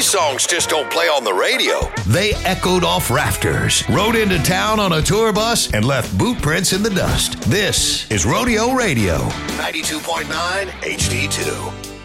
These songs just don't play on the radio. They echoed off rafters, rode into town on a tour bus, and left boot prints in the dust. This is Rodeo Radio. 92.9 HD2.